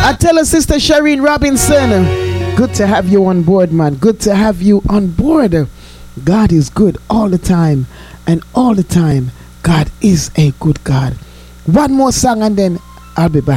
I tell her, Sister Shireen Robinson, good to have you on board, man. Good to have you on board. God is good all the time. And all the time, God is a good God. One more song and then I'll be back.